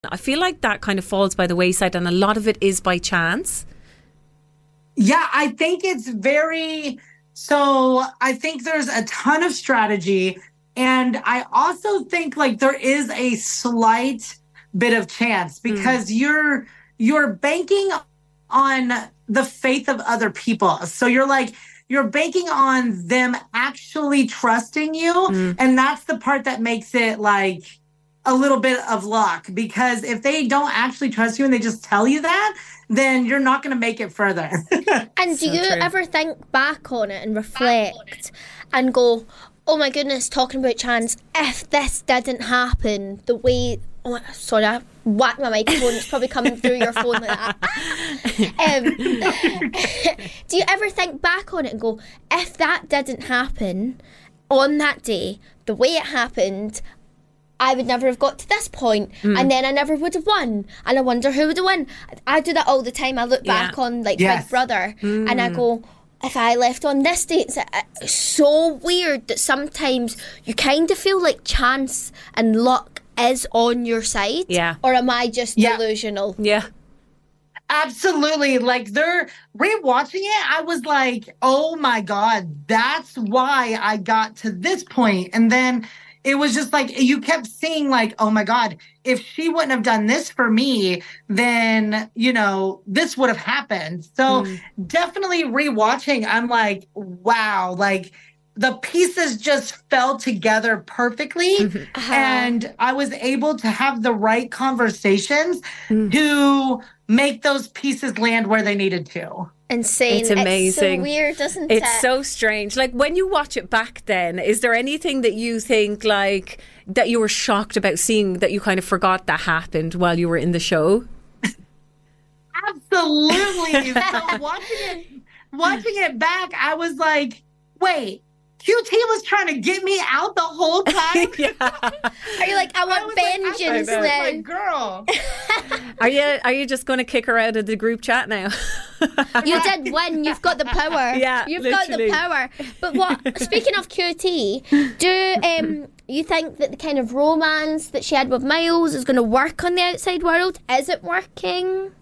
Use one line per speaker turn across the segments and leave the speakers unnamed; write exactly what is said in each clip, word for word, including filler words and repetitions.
I feel like that kind of falls by the wayside, and a lot of it is by chance.
Yeah, I think it's very, so I think there's a ton of strategy. And I also think like there is a slight bit of chance because mm. you're, you're banking on the faith of other people. So you're like, you're banking on them actually trusting you. Mm. And that's the part that makes it like a little bit of luck, because if they don't actually trust you and they just tell you that, then you're not going to make it further.
And do so you true. ever think back on it and reflect and go, oh my goodness, talking about chance, if this didn't happen the way, oh my, sorry, I whacked my microphone, it's probably coming through your phone like that. Um, do you ever think back on it and go, if that didn't happen on that day, the way it happened, I would never have got to this point, mm. and then I never would have won, and I wonder who would have won. I do that all the time. I look yeah. back on like yes. Big Brother, mm. and I go, if I left on this date, it's so weird that sometimes you kind of feel like chance and luck is on your side.
Yeah.
Or am I just yeah. delusional?
Yeah.
Absolutely. Like, they're rewatching it, I was like, oh my God, that's why I got to this point. And then it was just like, you kept seeing like, oh my God, if she wouldn't have done this for me, then, you know, this would have happened. So mm. definitely rewatching, I'm like, wow, like the pieces just fell together perfectly. Mm-hmm. Uh-huh. And I was able to have the right conversations mm. to make those pieces land where they needed to.
Insane.
It's amazing.
It's so weird, isn't
it's
it?
It's so strange. Like, when you watch it back then, is there anything that you think, like, that you were shocked about seeing that you kind of forgot that happened while you were in the show?
Absolutely. So watching it, watching it back, I was like, wait, Q T was trying to get me out the whole time.
Yeah. Are you like, I want I vengeance
like,
now?
Like, girl.
Are you are you just going to kick her out of the group chat now?
You did win. You've got the power.
Yeah,
You've
literally.
got the power. But what? Speaking of Q T, do um you think that the kind of romance that she had with Miles is going to work on the outside world? Is it working?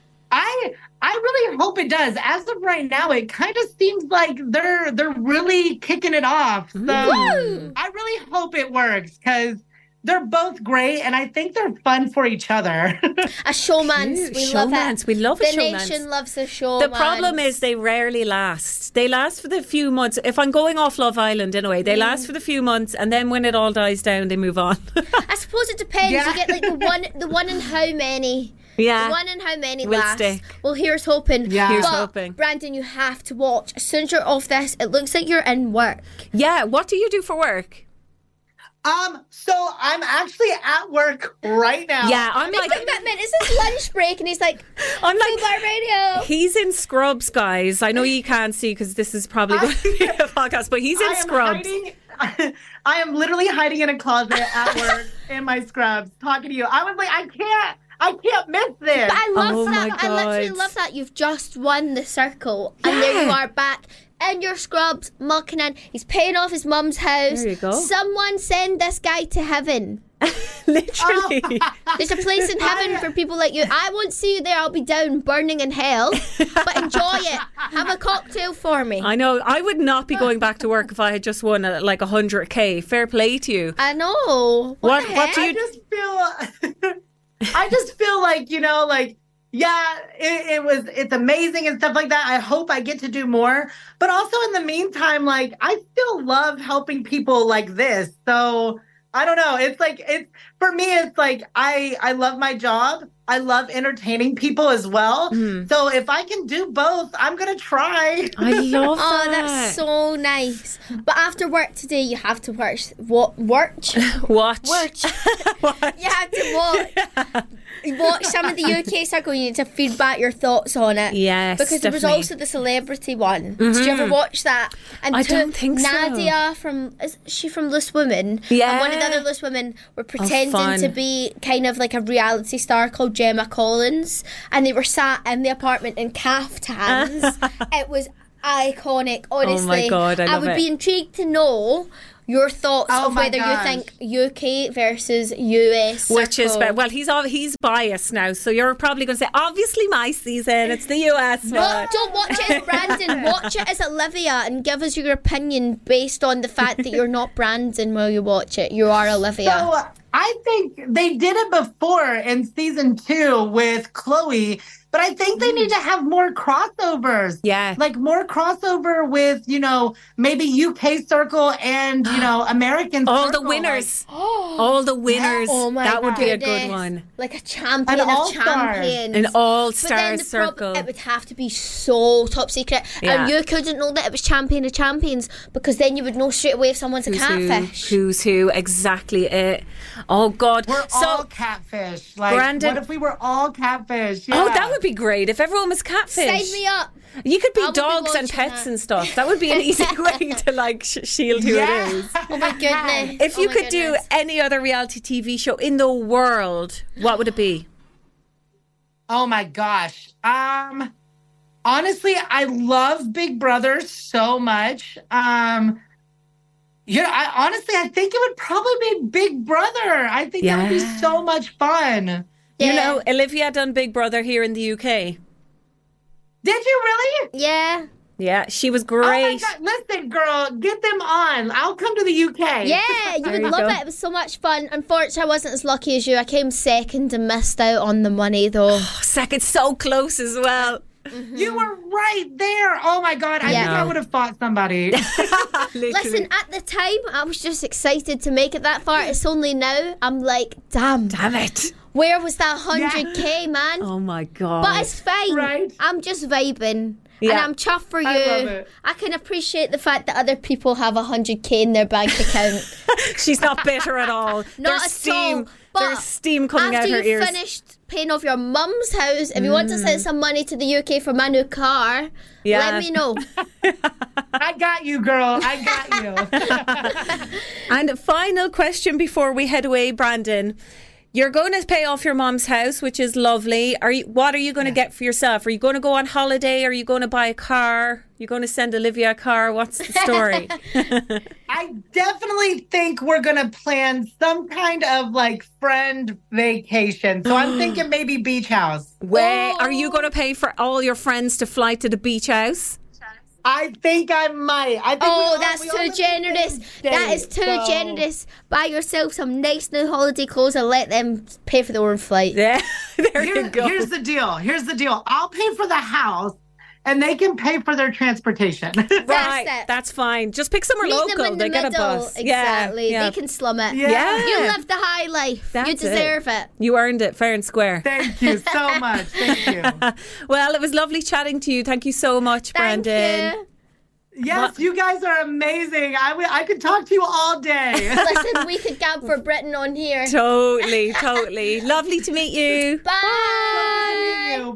I I really hope it does. As of right now, it kind of seems like they're they're really kicking it off. So Woo! I really hope it works, because they're both great, and I think they're fun for each other.
A showmance, we
showmance.
love it.
We love a
the
showmance.
The nation loves a showmance.
The problem is they rarely last. They last for the few months. If I'm going off Love Island in a way, they mm. last for the few months, and then when it all dies down, they move on.
I suppose it depends. Yeah. You get like the one, the one in how many.
Yeah.
The one in how many
we'll
last.
Stay.
Well, here's hoping.
Yeah. Here's
but,
hoping.
Brandon, you have to watch. As soon as you're off this, it looks like you're in work.
Yeah. What do you do for work?
Um, so I'm actually at work right now.
Yeah, I'm
Big
like
commitment. It's his lunch break, and he's like,
I'm like
Bar Radio.
He's in Scrubs, guys. I know you can't see because this is probably going to be a podcast, but he's in
I am
Scrubs.
Hiding, I, I am literally hiding in a closet at work in my scrubs, talking to you. I was like, I can't. I can't miss this.
But I love
oh
that. I literally love that. You've just won the circle, yeah. and there you are back in your scrubs, mucking in. He's paying off his mum's house.
There you go.
Someone send this guy to heaven.
Literally.
Oh. There's a place in heaven I, for people like you. I won't see you there. I'll be down burning in hell. But enjoy it. Have a cocktail for me.
I know. I would not be going back to work if I had just won a, like one hundred K. Fair play to you.
I know. What,
what,
the
what do you
I just feel... I just feel like, you know, like, yeah, it, it was, it's amazing and stuff like that. I hope I get to do more. But also in the meantime, like, I still love helping people like this. So I don't know. It's like, it's, for me, it's like, I, I love my job. I love entertaining people as well. Mm. So if I can do both, I'm going to try.
I love that.
Oh, that's so nice. But after work today, you have to watch. What? Watch?
Watch.
Watch. You have to watch. Watch some of the U K circle. You need to feed back your thoughts on it.
Yes,
because there
definitely.
was also the celebrity one.
Mm-hmm.
Did you ever watch that? And
I don't think
Nadia
so.
from is she from Loose Women?
Yeah.
And one of the other Loose Women were pretending
oh,
to be kind of like a reality star called Gemma Collins, and they were sat in the apartment in caftans. It was iconic. Honestly,
oh my God, I, love
I would
it.
be intrigued to know your thoughts
Oh
of
my
whether
gosh.
you think U K versus U S.
Which is,
circle.
well, he's ob- he's biased now, so you're probably going to say, obviously my season, it's the U S
No,
one.
don't watch it as Brandon. Watch it as Olivia and give us your opinion based on the fact that you're not Brandon while you watch it. You are Olivia.
So I think they did it before in season two with Chloe, but I think they need to have more crossovers.
Yeah.
Like more crossover with, you know, maybe U K circle and, you know, American
All
circle.
the winners. All the winners.
Oh my
that would be a
goodness.
good one.
Like a champion
An
of
all-star.
champions.
An
But then
all-star
the
circle.
problem, it would have to be so top secret.
Yeah.
And you couldn't know that it was champion of champions because then you would know straight away if someone's a
Who's
catfish.
who? Who's who? Exactly it. Oh, God.
We're
so,
all catfish. Like,
Brandon-
what if we were all catfish?
Oh,
Yeah.
that would be great if everyone was catfish.
Sign me up.
You could be
I will be
dogs and
watching
pets
that.
and stuff. That would be an easy way to like sh- shield who
Yeah.
it is.
Oh my goodness.
If
Oh
you
my
could do
goodness.
any other reality T V show in the world, what would it be?
Oh my gosh. Um honestly, I love Big Brother so much. Um yeah, I honestly I think it would probably be Big Brother. I think that would be
Yeah.
so much fun.
You
Yeah.
know, Olivia done Big Brother here in the U K.
Did you really?
Yeah.
Yeah, she was
Oh my
great.
God. Listen, girl, get them on. I'll come to the U K.
Yeah, you
There
would
you
love
go.
it. It was so much fun. Unfortunately, I wasn't as lucky as you. I came second and missed out on the money, though.
Second, so close as well.
You were right there. Oh my God. I
Yeah.
think I would have fought somebody.
Literally.
Listen, at the time, I was just excited to make it that far. It's only now I'm like, damn,
Damn it.
where was that one hundred k, man?
Oh my God.
But it's fine.
Right.
I'm just vibing.
Yeah.
And I'm chuffed for you.
I love it.
I can appreciate the fact that other people have one hundred k in their bank account.
She's not bitter at all.
Not
There's
at
steam.
all. But
There's steam coming
after
out her
you've
ears.
finished paying off your mum's house, if you want to
Mm.
send some money to the U K for my new car,
Yeah.
let me know.
I got you, girl. I got you.
And a final question before we head away, Brandon. You're going to pay off your mom's house, which is lovely. Are you? What are you going to get for yourself? Are you going to go on holiday? Are you going to buy a car? You're going to send Olivia a car? What's the story?
I definitely think we're going to plan some kind of like friend vacation. So I'm thinking maybe beach house.
Where are you going to pay for all your friends to fly to the beach house?
I think I might. I think we
Oh,
all-
that's
we all
too
live in the
generous.
same
That is
state,
too
so-
generous. Buy yourself some nice new holiday clothes and let them pay for their own flight.
Yeah, there
Here-
you go.
Here's the deal. Here's the deal. I'll pay for the house and they can pay for their transportation.
Right,
it.
that's fine. Just pick somewhere
Meet
local.
them in
They
the
get a
middle.
bus. Yeah,
Exactly.
yeah.
They can slum it.
Yeah.
You live the high life.
That's
you deserve it.
You earned it, fair and square.
Thank you so much. Thank you.
Well, it was lovely chatting to you. Thank you so much,
Thank
Brandon.
you.
Yes, you guys are amazing. I w- I could talk to you all day.
Listen, we could gab for Britain on here.
Totally, totally. Lovely to meet you.
Bye.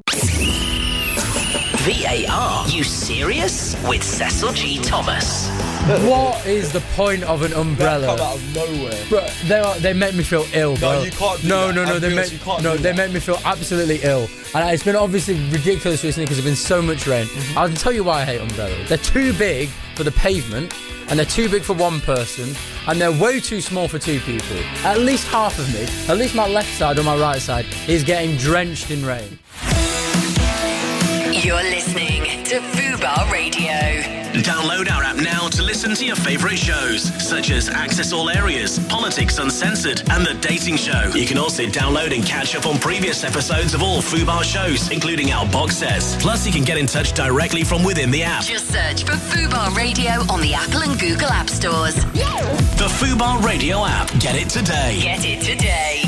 V A R, you serious? With Cecil G. Thomas.
What is the point of an umbrella?
Come out of nowhere.
Bro, they are, they make me feel ill, bro.
No, you can't do
no,
that.
No, no,
I'm
they
real,
make
you can't
no,
do
they
that.
make me feel absolutely ill. And it's been obviously ridiculous recently because there's been so much rain.
Mm-hmm.
I'll tell you why I hate umbrellas. They're too big for the pavement, and they're too big for one person, and they're way too small for two people. At least half of me, at least my left side or my right side, is getting drenched in rain.
You're listening to Fubar Radio.
Download our app now to listen to your favourite shows, such as Access All Areas, Politics Uncensored, and The Dating Show. You can also download and catch up on previous episodes of all Fubar shows, including our box sets. Plus, you can get in touch directly from within the app.
Just search for Fubar Radio on the Apple and Google App Stores.
The Fubar Radio app. Get it today.
Get it today.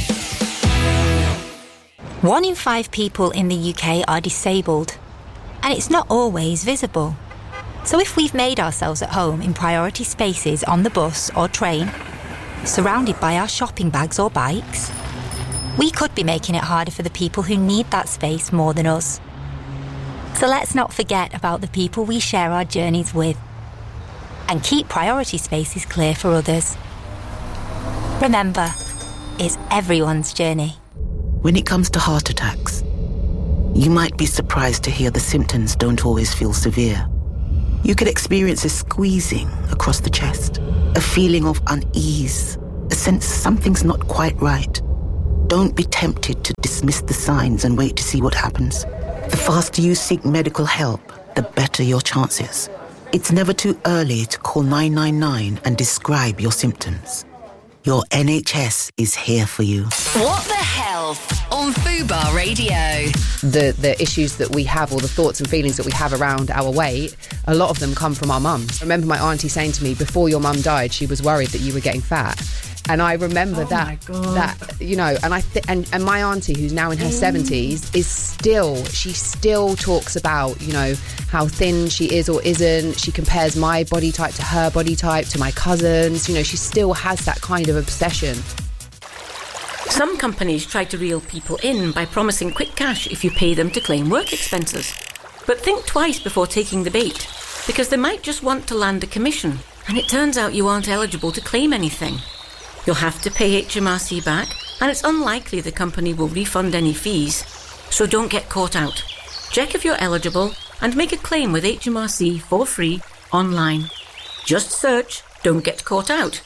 One in five people in the U K are disabled, and it's not always visible. So if we've made ourselves at home in priority spaces on the bus or train, surrounded by our shopping bags or bikes, we could be making it harder for the people who need that space more than us. So let's not forget about the people we share our journeys with, and keep priority spaces clear for others. Remember, it's everyone's journey.
When it comes to heart attacks, you might be surprised to hear the symptoms don't always feel severe. You could experience a squeezing across the chest, a feeling of unease, a sense something's not quite right. Don't be tempted to dismiss the signs and wait to see what happens. The faster you seek medical help, the better your chances. It's never too early to call nine nine nine and describe your symptoms. Your N H S is here for you.
What the Health on Fubar Radio.
The the issues that we have, or the thoughts and feelings that we have around our weight, a lot of them come from our mums. I remember my auntie saying to me, before your mum died, she was worried that you were getting fat. And I remember
Oh
that,
my God.
that you know, and I th- and, and my auntie, who's now in her seventies, is still, she still talks about, you know, how thin she is or isn't. She compares my body type to her body type, to my cousins. You know, she still has that kind of obsession.
Some companies try to reel people in by promising quick cash if you pay them to claim work expenses. But think twice before taking the bait, because they might just want to land a commission, and it turns out you aren't eligible to claim anything. You'll have to pay H M R C back, and it's unlikely the company will refund any fees. So don't get caught out. Check if you're eligible and make a claim with H M R C for free online. Just search Don't Get Caught Out.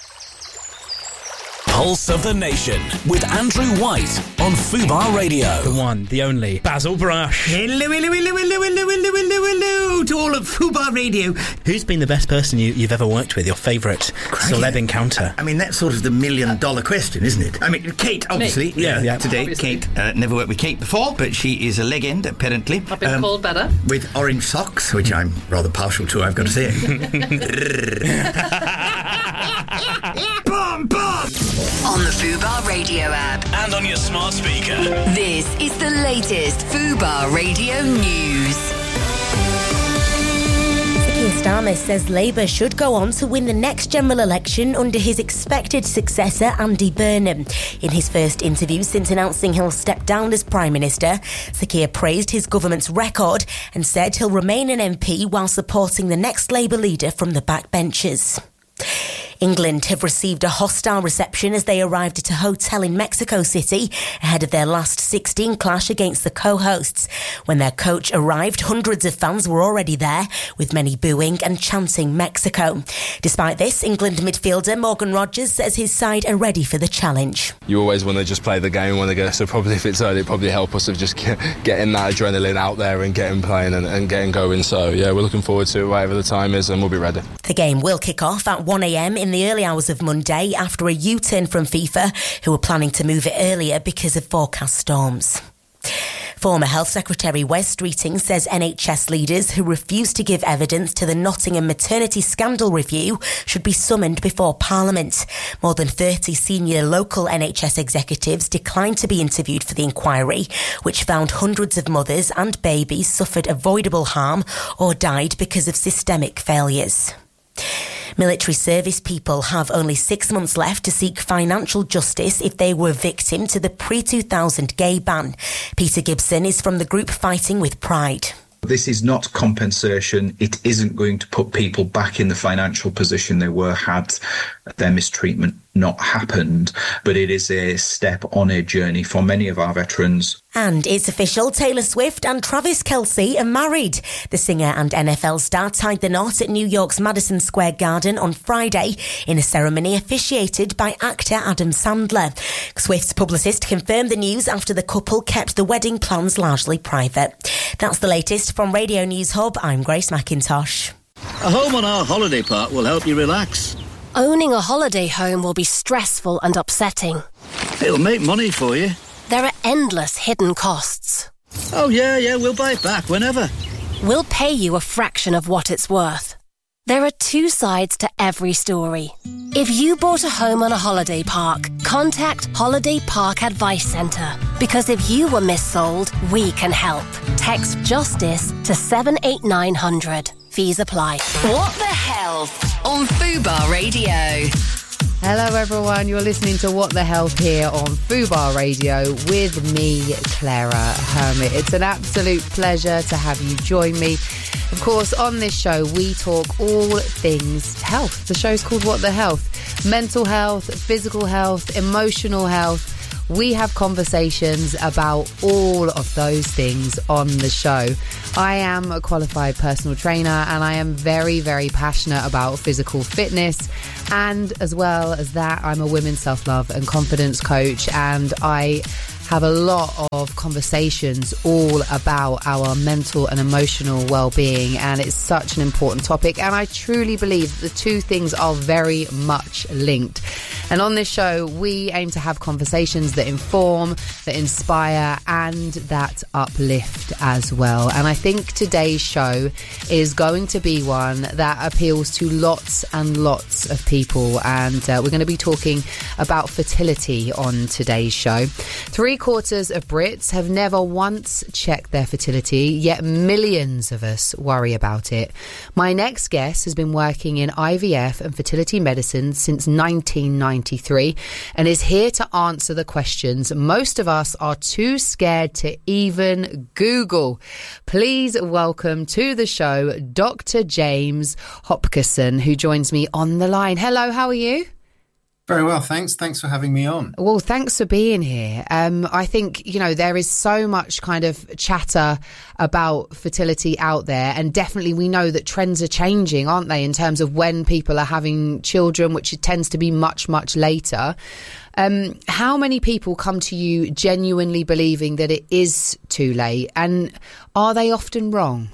Pulse of the Nation with Andrew White on Fubar Radio.
The one, the only, Basil Brush.
Hello, hello, hello, hello, hello, hello, hello, hello to all of Fubar Radio.
Who's been the best person you, you've ever worked with? Your favourite celeb encounter?
I mean, that's sort of the million dollar question, isn't it? I mean, Kate, obviously.
Me. Yeah, yeah.
Today,
Obviously.
Kate, uh, never worked with Kate before, but she is a legend, apparently.
I've been um, called better.
With orange socks, which I'm rather partial to, I've got to say. Boom, boom!
On the Fubar Radio app.
And on your smart speaker.
This is the latest Fubar Radio news.
Keir Starmer says Labour should go on to win the next general election under his expected successor, Andy Burnham. In his first interview since announcing he'll step down as Prime Minister, Sir Keir praised his government's record and said he'll remain an M P while supporting the next Labour leader from the backbenches. England have received a hostile reception as they arrived at a hotel in Mexico City ahead of their last sixteen clash against the co-hosts. When their coach arrived, hundreds of fans were already there, with many booing and chanting Mexico. Despite this, England midfielder Morgan Rogers says his side are ready for the challenge.
You always want to just play the game when they go, so probably if it's early, it probably help us of just get, getting that adrenaline out there and getting playing and, and getting going. So yeah, we're looking forward to it, whatever the time is, and we'll be ready.
The game will kick off at one a.m. in the early hours of Monday after a U-turn from FIFA, who were planning to move it earlier because of forecast storms. Former Health Secretary Wes Streeting says N H S leaders who refuse to give evidence to the Nottingham maternity scandal review should be summoned before Parliament. More than thirty senior local N H S executives declined to be interviewed for the inquiry, which found hundreds of mothers and babies suffered avoidable harm or died because of systemic failures. Military service people have only six months left to seek financial justice if they were victim to the pre two thousand gay ban. Peter Gibson is from the group Fighting with Pride.
This is not compensation. It isn't going to put people back in the financial position they were had their mistreatment not happened, but it is a step on a journey for many of our veterans.
And it's official, Taylor Swift and Travis Kelce are married. The singer and N F L star tied the knot at New York's Madison Square Garden on Friday in a ceremony officiated by actor Adam Sandler. Swift's publicist confirmed the news after the couple kept the wedding plans largely private. That's the latest from Radio News Hub. I'm Grace McIntosh.
A home on our holiday park will help you relax.
Owning a holiday home will be stressful and upsetting.
It'll make money for you.
There are endless hidden costs.
Oh, yeah, yeah, we'll buy it back whenever.
We'll pay you a fraction of what it's worth. There are two sides to every story. If you bought a home on a holiday park, contact Holiday Park Advice Centre. Because if you were missold, we can help. Text JUSTICE to seven eight nine hundred. Fees apply.
What the Health on Fubar Radio.
Hello everyone, you're listening to What the Health here on Fubar Radio with me, Clara Hermit. It's an absolute pleasure to have you join me. Of course, on this show, we talk all things health. The show's called What the Health. Mental health, physical health, emotional health. We have conversations about all of those things on the show. I am a qualified personal trainer and I am very, very passionate about physical fitness. And as well as that, I'm a women's self-love and confidence coach, and I have a lot of conversations all about our mental and emotional well-being, and it's such an important topic, and I truly believe the two things are very much linked. And on this show, we aim to have conversations that inform, that inspire, and that uplift as well. And I think today's show is going to be one that appeals to lots and lots of people, and uh, we're going to be talking about fertility on today's show. Three quarters of Brits have never once checked their fertility, yet millions of us worry about it. My next guest has been working in I V F and fertility medicine since nineteen ninety-three and is here to answer the questions most of us are too scared to even Google. Please welcome to the show Doctor James Hopkinson, who joins me on the line. Hello, how are you?
Very well, thanks. Thanks for having me on.
Well, thanks for being here. Um, I think, you know, there is so much kind of chatter about fertility out there, and definitely we know that trends are changing, aren't they, in terms of when people are having children, which it tends to be much, much later. Um, how many people come to you genuinely believing that it is too late, and are they often wrong?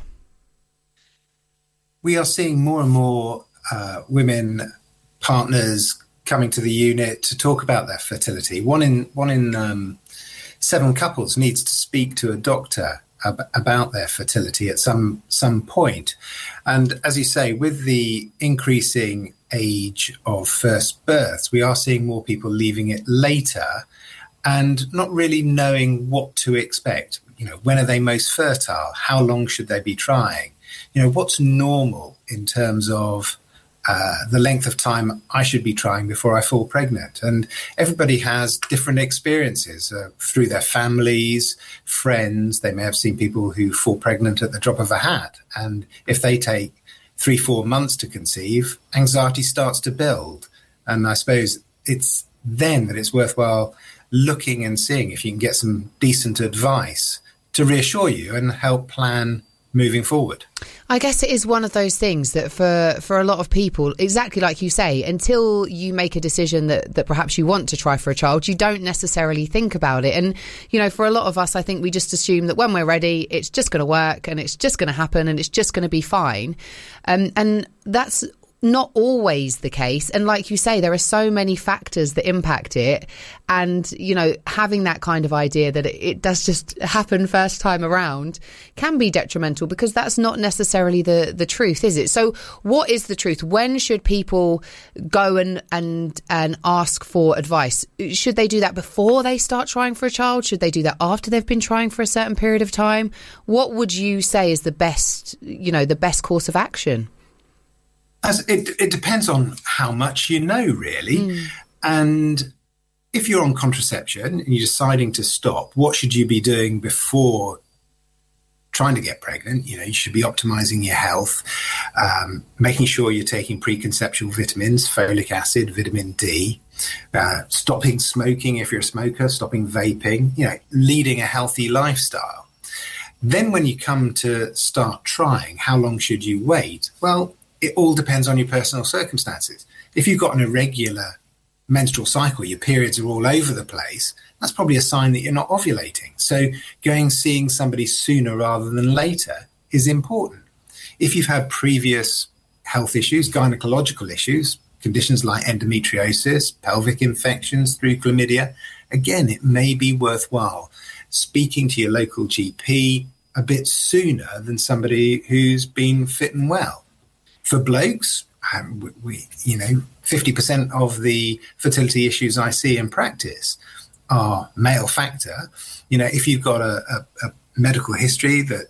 We are seeing more and more uh, women, partners, coming to the unit to talk about their fertility. One in one in um, seven couples needs to speak to a doctor ab- about their fertility at some some point. And as you say, with the increasing age of first births, we are seeing more people leaving it later and not really knowing what to expect. You know, when are they most fertile? How long should they be trying? You know, what's normal in terms of Uh, the length of time I should be trying before I fall pregnant. And everybody has different experiences uh, through their families, friends. They may have seen people who fall pregnant at the drop of a hat. And if they take three, four months to conceive, anxiety starts to build. And I suppose it's then that it's worthwhile looking and seeing if you can get some decent advice to reassure you and help plan moving forward.
I guess it is one of those things that for, for a lot of people, exactly like you say, until you make a decision that, that perhaps you want to try for a child, you don't necessarily think about it. And, you know, for a lot of us, I think we just assume that when we're ready, it's just going to work and it's just going to happen and it's just going to be fine. Um, and that's not always the case. And like you say, there are so many factors that impact it. And, you know, having that kind of idea that it, it does just happen first time around can be detrimental, because that's not necessarily the, the truth, is it? So what is the truth? When should people go and, and, and ask for advice? Should they do that before they start trying for a child? Should they do that after they've been trying for a certain period of time? What would you say is the best, you know, the best course of action?
As it, it depends on how much you know, really. Mm. And if you're on contraception and you're deciding to stop, what should you be doing before trying to get pregnant? You know, you should be optimizing your health, um, making sure you're taking preconceptual vitamins, folic acid, vitamin D, uh, stopping smoking if you're a smoker, stopping vaping, you know, leading a healthy lifestyle. Then when you come to start trying, how long should you wait? Well, it all depends on your personal circumstances. If you've got an irregular menstrual cycle, your periods are all over the place, that's probably a sign that you're not ovulating. So going seeing somebody sooner rather than later is important. If you've had previous health issues, gynecological issues, conditions like endometriosis, pelvic infections through chlamydia, again, it may be worthwhile speaking to your local G P a bit sooner than somebody who's been fit and well. For blokes, um, we, we, you know, fifty percent of the fertility issues I see in practice are male factor. You know, if you've got a, a, a medical history that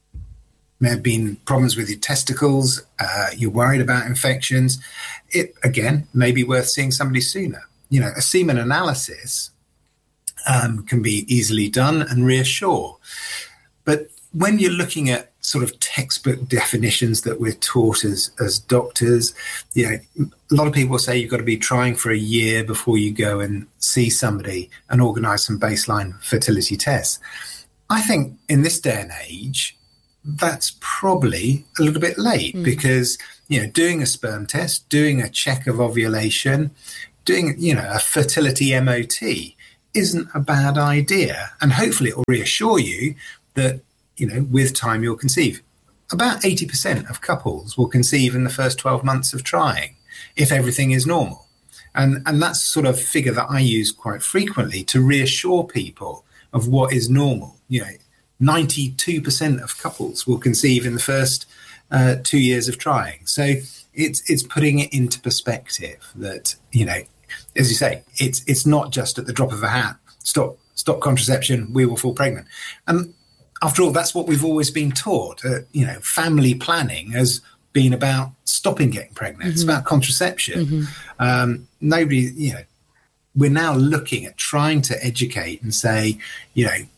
may have been problems with your testicles, uh, you're worried about infections, it, again, may be worth seeing somebody sooner. You know, a semen analysis um, can be easily done and reassure. But when you're looking at sort of textbook definitions that we're taught as as doctors, you know, a lot of people say you've got to be trying for a year before you go and see somebody and organise some baseline fertility tests. I think in this day and age, that's probably a little bit late mm. because, you know, doing a sperm test, doing a check of ovulation, doing, you know, a fertility M O T isn't a bad idea. And hopefully it will reassure you that, you know, with time you'll conceive. About eighty percent of couples will conceive in the first twelve months of trying if everything is normal. And, and that's sort of figure that I use quite frequently to reassure people of what is normal. You know, ninety-two percent of couples will conceive in the first uh, two years of trying. So it's it's putting it into perspective that, you know, as you say, it's it's not just at the drop of a hat, stop stop contraception, we will fall pregnant. And after all, that's what we've always been taught. Uh, you know, family planning has been about stopping getting pregnant. Mm-hmm. It's about contraception. Mm-hmm. Um, nobody, you know, we're now looking at trying to educate and say, you know,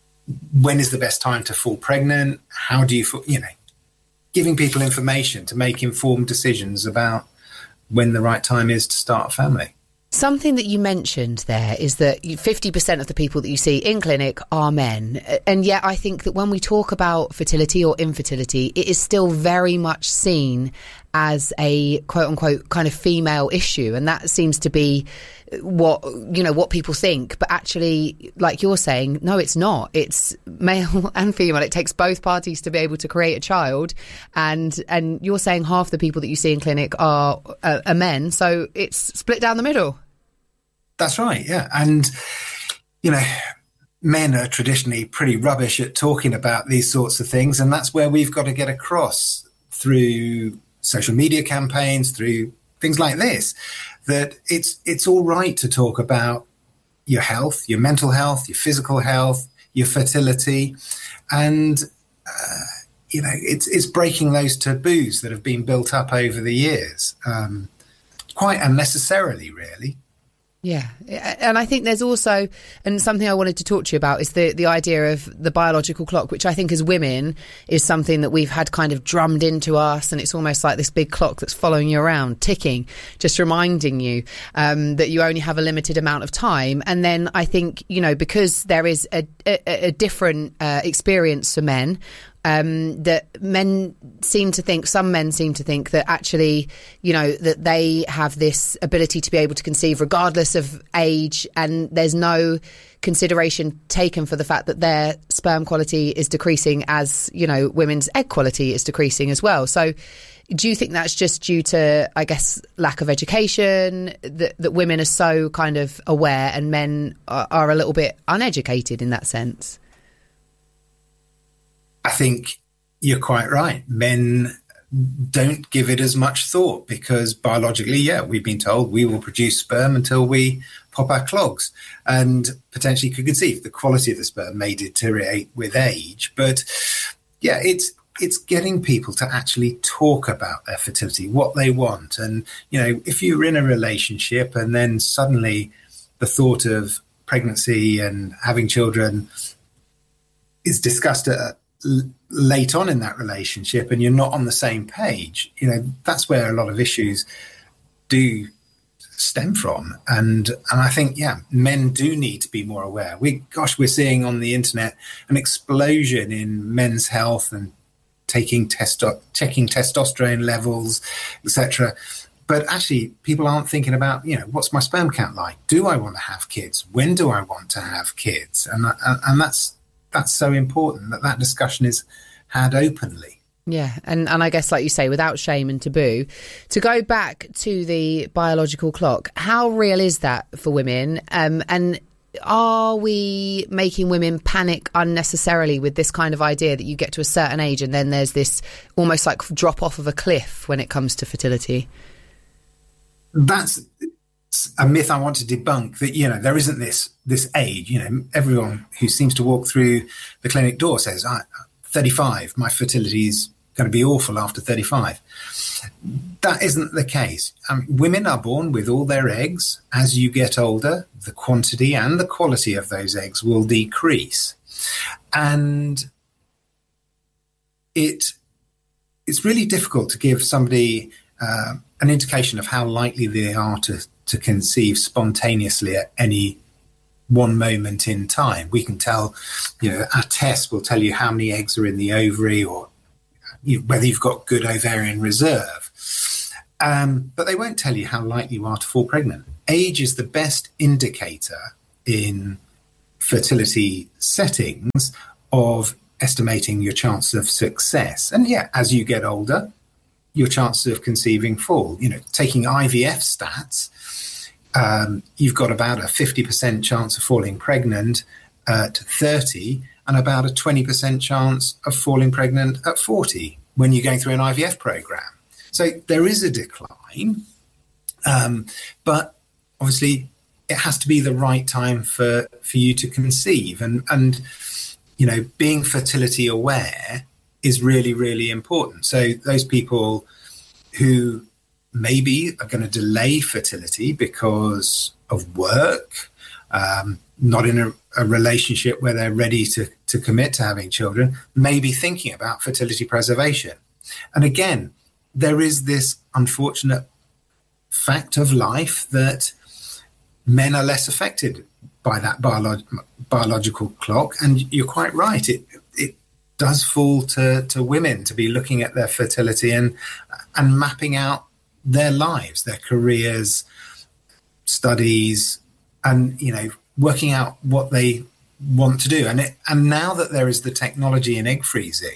when is the best time to fall pregnant? How do you, you know, giving people information to make informed decisions about when the right time is to start a family.
Something that you mentioned there is that fifty percent of the people that you see in clinic are men. And yet I think that when we talk about fertility or infertility, it is still very much seen as a quote unquote kind of female issue. And that seems to be what, you know, what people think. But actually, like you're saying, no, it's not. It's male and female. It takes both parties to be able to create a child. And and you're saying half the people that you see in clinic are, uh, are men. So it's split down the middle.
That's right, yeah. And, you know, men are traditionally pretty rubbish at talking about these sorts of things. And that's where we've got to get across through social media campaigns, through things like this, that it's it's all right to talk about your health, your mental health, your physical health, your fertility. And, uh, you know, it's, it's breaking those taboos that have been built up over the years, um, quite unnecessarily, really.
Yeah. And I think there's also, and something I wanted to talk to you about is the, the idea of the biological clock, which I think as women is something that we've had kind of drummed into us. And it's almost like this big clock that's following you around, ticking, just reminding you um, that you only have a limited amount of time. And then I think, you know, because there is a, a, a different uh, experience for men, Um, that men seem to think, some men seem to think that actually, you know, that they have this ability to be able to conceive regardless of age, and there's no consideration taken for the fact that their sperm quality is decreasing as, you know, women's egg quality is decreasing as well. So do you think that's just due to, I guess, lack of education, that, that women are so kind of aware and men are, are a little bit uneducated in that sense?
I think you're quite right. Men don't give it as much thought because biologically, yeah, we've been told we will produce sperm until we pop our clogs and potentially could conceive. The quality of the sperm may deteriorate with age, but yeah, it's it's getting people to actually talk about their fertility, what they want. And, you know, if you're in a relationship and then suddenly the thought of pregnancy and having children is discussed at late on in that relationship and you're not on the same page, you know, that's where a lot of issues do stem from. And and I think, yeah, men do need to be more aware. We, gosh, we're seeing on the internet an explosion in men's health and taking testo- checking testosterone levels, et cetera. But actually, people aren't thinking about, you know, what's my sperm count like? Do I want to have kids? When do I want to have kids? And and, and that's That's so important that that discussion is had openly.
Yeah. And, and I guess, like you say, without shame and taboo, to go back to the biological clock, how real is that for women? Um, and are we making women panic unnecessarily with this kind of idea that you get to a certain age and then there's this almost like drop off of a cliff when it comes to fertility?
That's a myth I want to debunk, that, you know, there isn't this this age. You know, everyone who seems to walk through the clinic door says, I, thirty-five, my fertility is going to be awful after thirty-five. That isn't the case. Um, women are born with all their eggs. As you get older, the quantity and the quality of those eggs will decrease. And it it's really difficult to give somebody uh, an indication of how likely they are to, to conceive spontaneously at any one moment in time. We can tell, you know, our tests will tell you how many eggs are in the ovary, or you know, whether you've got good ovarian reserve. Um, but they won't tell you how likely you are to fall pregnant. Age is the best indicator in fertility settings of estimating your chance of success. And yeah, as you get older, your chances of conceiving fall. You know, taking I V F stats, um, you've got about a fifty percent chance of falling pregnant at thirty and about a twenty percent chance of falling pregnant at forty when you're going through an I V F program. So there is a decline, um, but obviously it has to be the right time for, for you to conceive. And, and, you know, being fertility aware is really, really important. So those people who maybe are going to delay fertility because of work, um, not in a, a relationship where they're ready to, to commit to having children, may be thinking about fertility preservation. And again, there is this unfortunate fact of life that men are less affected by that biolog- biological clock. And you're quite right. It it does fall to, to women to be looking at their fertility and and mapping out their lives, their careers, studies, and, you know, working out what they want to do. And it, and now that there is the technology in egg freezing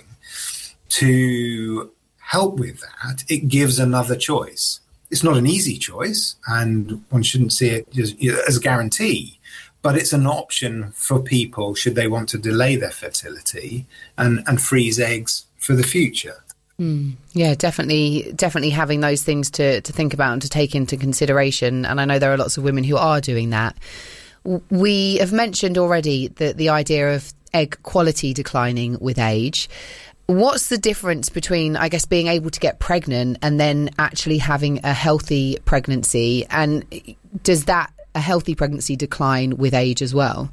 to help with that, it gives another choice. It's not an easy choice, and one shouldn't see it as, as a guarantee, but it's an option for people should they want to delay their fertility and, and freeze eggs for the future.
Mm, yeah, definitely, definitely having those things to, to think about and to take into consideration. And I know there are lots of women who are doing that. We have mentioned already that the idea of egg quality declining with age. What's the difference between, I guess, being able to get pregnant and then actually having a healthy pregnancy? And does that, a healthy pregnancy, decline with age as well?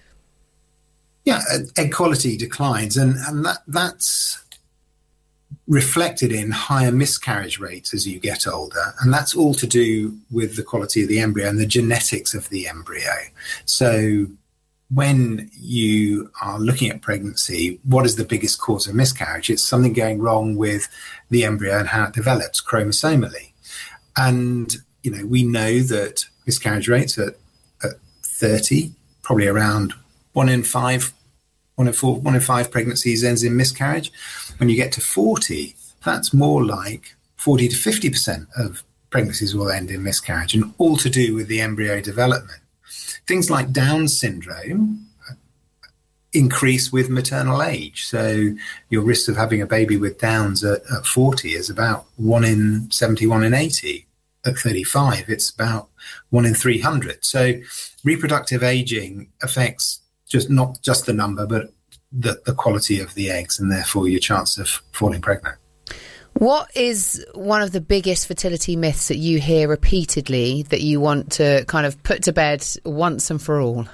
Yeah, egg quality declines, and, and that that's reflected in higher miscarriage rates as you get older. And that's all to do with the quality of the embryo and the genetics of the embryo. So when you are looking at pregnancy, what is the biggest cause of miscarriage? It's something going wrong with the embryo and how it develops chromosomally. And, you know, we know that miscarriage rates at, at thirty, probably around one in five, one in four, one in five pregnancies ends in miscarriage. When you get to forty, that's more like forty to fifty percent of pregnancies will end in miscarriage, and all to do with the embryo development. Things like Down syndrome increase with maternal age. So your risk of having a baby with Downs at, at forty is about one in seventy, one in eighty. At thirty-five, it's about one in three hundred. So reproductive aging affects just not just the number, but the, the quality of the eggs, and therefore your chance of falling pregnant.
What is one of the biggest fertility myths that you hear repeatedly that you want to kind of put to bed once and for all?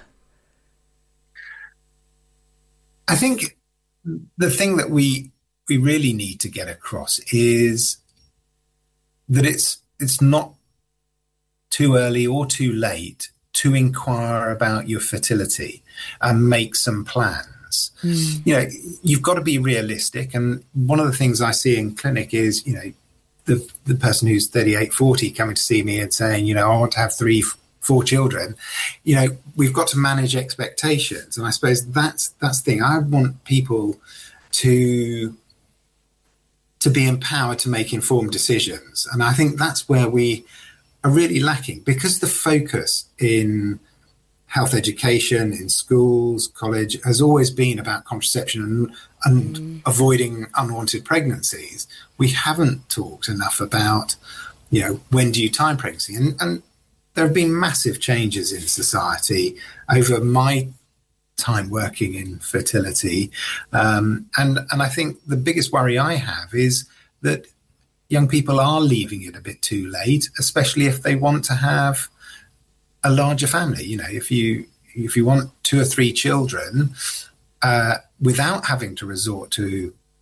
I think the thing that we we really need to get across is that it's it's not too early or too late to inquire about your fertility and make some plans. Mm. You know, you've got to be realistic. And one of the things I see in clinic is, you know, the the person who's thirty-eight, forty coming to see me and saying, you know, I want to have three, four children. You know, we've got to manage expectations. And I suppose that's that's the thing. I want people to to be empowered to make informed decisions. And I think that's where we are really lacking, because the focus in health education, in schools, college, has always been about contraception and, and mm. avoiding unwanted pregnancies. We haven't talked enough about, you know, when do you time pregnancy? And, and there have been massive changes in society over my time working in fertility. Um, and, and I think the biggest worry I have is that young people are leaving it a bit too late, especially if they want to have a larger family. You know, if you if you want two or three children uh, without having to resort to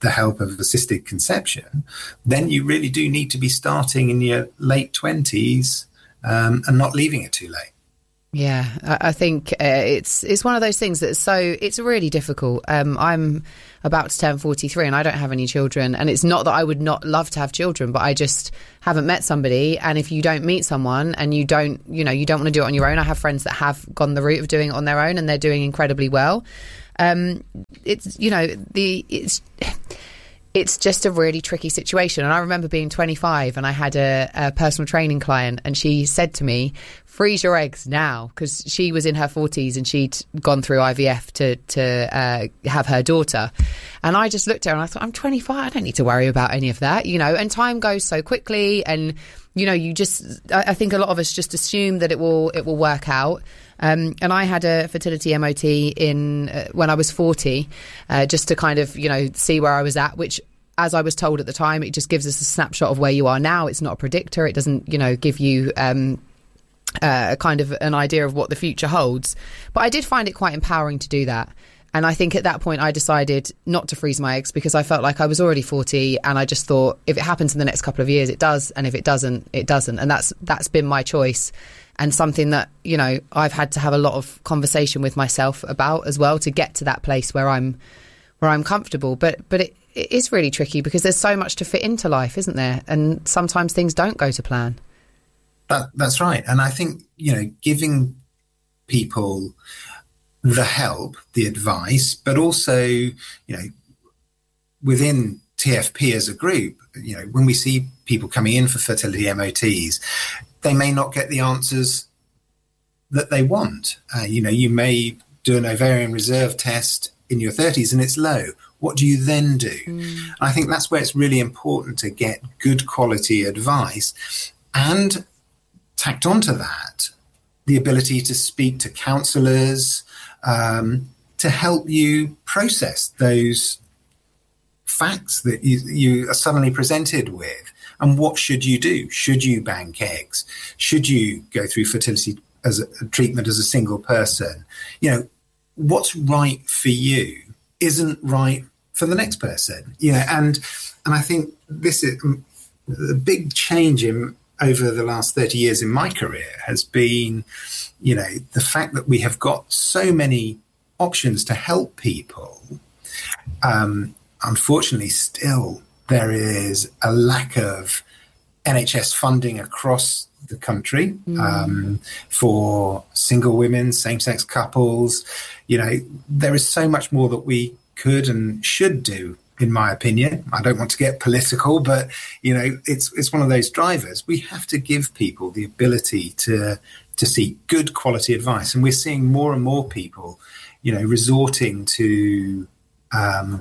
the help of assisted conception, then you really do need to be starting in your late twenties um, and not leaving it too late.
Yeah, I, I think uh, it's it's one of those things that's so, it's really difficult. Um, I'm about to turn forty-three and I don't have any children. And it's not that I would not love to have children, but I just haven't met somebody. And if you don't meet someone and you don't, you know, you don't want to do it on your own. I have friends that have gone the route of doing it on their own and they're doing incredibly well. Um, it's, you know, the it's it's just a really tricky situation. And I remember being twenty-five and I had a, a personal training client and she said to me, freeze your eggs now, because she was in her forties and she'd gone through I V F to, to uh, have her daughter. And I just looked at her and I thought, I'm twenty-five, I don't need to worry about any of that, you know, and time goes so quickly. And, you know, you just, I, I think a lot of us just assume that it will, it will work out. Um, and I had a fertility M O T in uh, when I was forty, uh, just to kind of, you know, see where I was at, which, as I was told at the time, it just gives us a snapshot of where you are now. It's not a predictor. It doesn't, you know, give you um, uh, kind of an idea of what the future holds. But I did find it quite empowering to do that. And I think at that point I decided not to freeze my eggs because I felt like I was already forty and I just thought if it happens in the next couple of years, it does. And if it doesn't, it doesn't. And that's that's been my choice. And something that, you know, I've had to have a lot of conversation with myself about as well to get to that place where I'm where I'm comfortable. But but it, it is really tricky because there's so much to fit into life, isn't there? And sometimes things don't go to plan.
That, that's right. And I think, you know, giving people the help, the advice, but also, you know, within T F P as a group, you know, when we see people coming in for fertility M O Ts, they may not get the answers that they want. Uh, you know, you may do an ovarian reserve test in your thirties and it's low. What do you then do? Mm. I think that's where it's really important to get good quality advice, and tacked onto that, the ability to speak to counsellors um, to help you process those facts that you, you are suddenly presented with. And what should you do? Should you bank eggs? Should you go through fertility as a, a treatment as a single person? You know, what's right for you isn't right for the next person. You know, and and I think this is the big change in over the last thirty years in my career has been, you know, the fact that we have got so many options to help people. Um, unfortunately, still there is a lack of N H S funding across the country mm. um, for single women, same-sex couples. You know, there is so much more that we could and should do, in my opinion. I don't want to get political, but, you know, it's it's one of those drivers. We have to give people the ability to to seek good quality advice. And we're seeing more and more people, you know, resorting to um,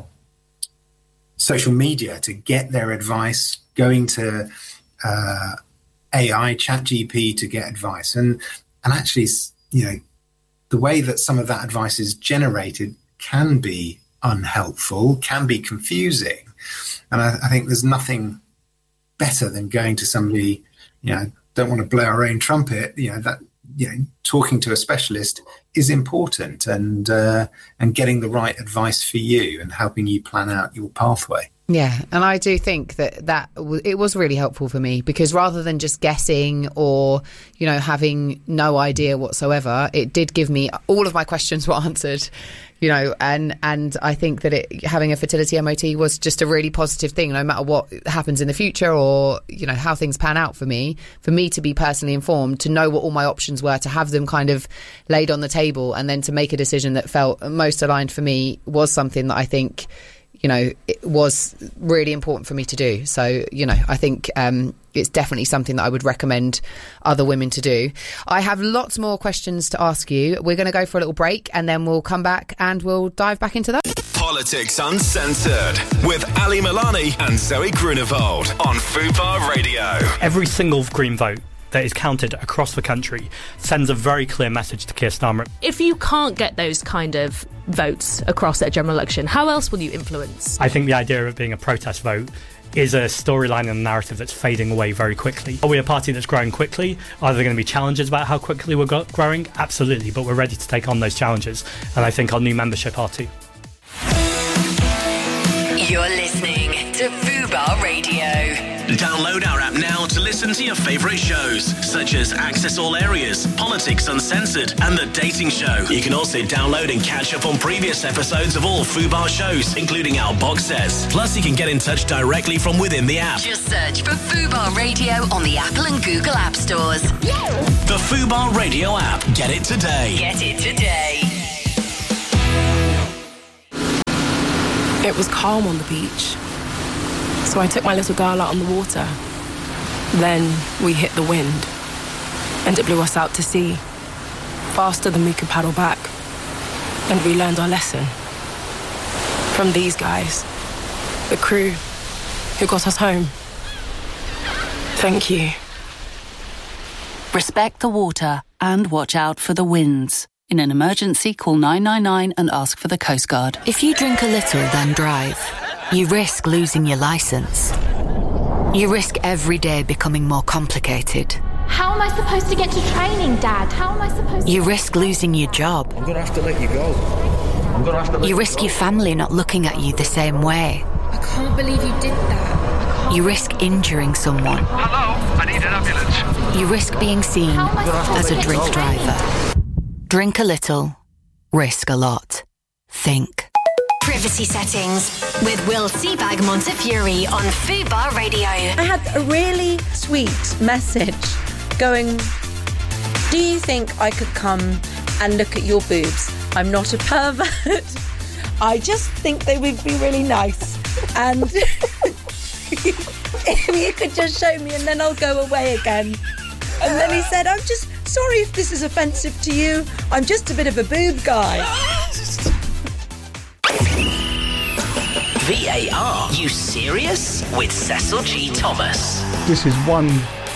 social media to get their advice, going to uh, A I, ChatGPT to get advice. And, and actually, you know, the way that some of that advice is generated can be unhelpful, can be confusing. And I, I think there's nothing better than going to somebody, you know, don't want to blow our own trumpet, you know, that, you know, talking to a specialist is important, and uh, and getting the right advice for you and helping you plan out your pathway.
Yeah, and I do think that that w- it was really helpful for me, because rather than just guessing or, you know, having no idea whatsoever, it did give me all of my questions were answered, you know, and and I think that it, having a fertility M O T was just a really positive thing, no matter what happens in the future or, you know, how things pan out for me, for me to be personally informed, to know what all my options were, to have them kind of laid on the table, and then to make a decision that felt most aligned for me was something that I think, you know, it was really important for me to do. So, you know, I think um, it's definitely something that I would recommend other women to do. I have lots more questions to ask you. We're going to go for a little break and then we'll come back and we'll dive back into that.
Politics Uncensored with Ali Milani and Zoe Grunewald on Fubar Radio.
Every single Green vote that is counted across the country sends a very clear message to Keir Starmer.
If you can't get those kind of votes across at a general election, how else will you influence?
I think the idea of it being a protest vote is a storyline and a narrative that's fading away very quickly. Are we a party that's growing quickly? Are there going to be challenges about how quickly we're go- growing? Absolutely, but we're ready to take on those challenges, and I think our new membership are too.
You're listening to Fubar Radio.
Download our app now to listen to your favourite shows, such as Access All Areas, Politics Uncensored, and The Dating Show. You can also download and catch up on previous episodes of all Fubar shows, including our box sets. Plus, you can get in touch directly from within the app.
Just search for Fubar Radio on the Apple and Google App Stores.
The Fubar Radio app. Get it today.
Get it today.
It was calm on the beach, so I took my little girl out on the water. Then we hit the wind, and it blew us out to sea, faster than we could paddle back. And we learned our lesson from these guys, the crew who got us home. Thank you.
Respect the water and watch out for the winds. In an emergency, call nine nine nine and ask for the Coast Guard.
If you drink a little, then drive. You risk losing your licence. You risk every day becoming more complicated.
How am I supposed to get to training, Dad? How am I supposed to...
You risk losing your job.
I'm going to have to let you go. I'm going to have to let
you
you
risk
go.
your family not looking at you the same way.
I can't believe you did that.
You risk injuring someone.
Hello, I need an ambulance.
You risk being seen as a drink driver. Drink a little, risk a lot. Think.
Privacy settings with Will Seabag Montefiore on Fubar Radio.
I had a really sweet message going, do you think I could come and look at your boobs? I'm not a pervert. I just think they would be really nice. And if you could just show me and then I'll go away again. And then he said, I'm just sorry if this is offensive to you. I'm just a bit of a boob guy.
V A R, you serious? With Cecil G. Thomas.
This is one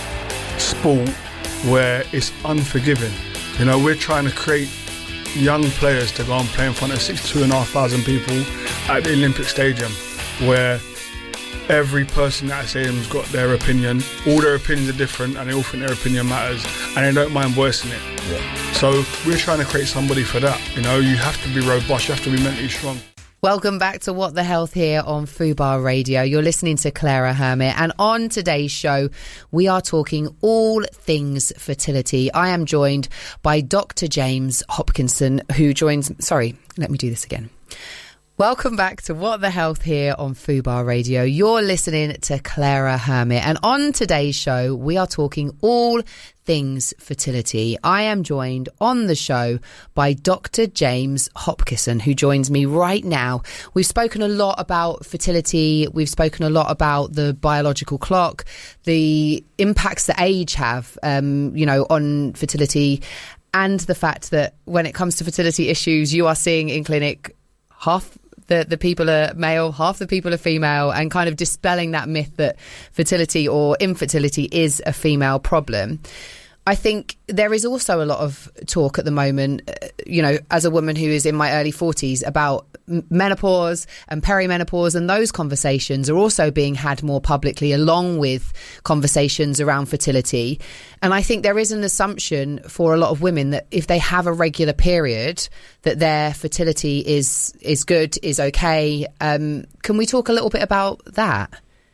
sport where it's unforgiving. You know, we're trying to create young players to go and play in front of sixty-two and a half thousand people at the Olympic Stadium, where every person at that stadium's got their opinion. All their opinions are different, and they all think their opinion matters, and they don't mind voicing it. Yeah. So we're trying to create somebody for that. You know, you have to be robust, you have to be mentally strong.
Welcome back to What the Health here on Fubar Radio. You're listening to Clara Hermit, and on today's show, we are talking all things fertility. I am joined by Doctor James Hopkinson, who joins... Sorry, let me do this again. Welcome back to What the Health here on Fubar Radio. You're listening to Clara Hermit, and on today's show, we are talking all things fertility. I am joined on the show by Doctor James Hopkinson, who joins me right now. We've spoken a lot about fertility. We've spoken a lot about the biological clock, the impacts that age have, um, you know, on fertility, and the fact that when it comes to fertility issues, you are seeing in clinic half The, the people are male, half the people are female, and kind of dispelling that myth that fertility or infertility is a female problem. I think there is also a lot of talk at the moment, you know, as a woman who is in my early forties, about menopause and perimenopause, and those conversations are also being had more publicly, along with conversations around fertility. And I think there is an assumption for a lot of women that if they have a regular period, that their fertility is is good, is okay. Um, can we talk a little bit about that?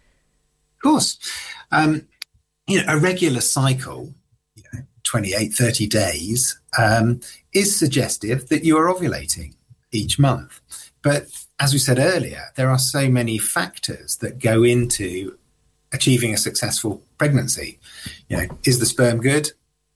Of course. Um, you know, a regular cycle, you know, twenty-eight, thirty days, um, is suggestive that you are ovulating each month. But as we said earlier, there are so many factors that go into achieving a successful pregnancy. You know, is the sperm good?